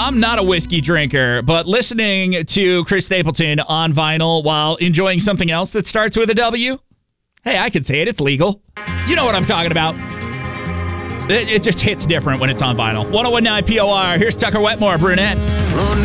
I'm not a whiskey drinker, but listening to Chris Stapleton on vinyl while enjoying something else that starts with a W, hey, I can say it. It's legal. You know what I'm talking about. It just hits different when it's on vinyl. 101.9 POR. Here's Tucker Wetmore, Brunette.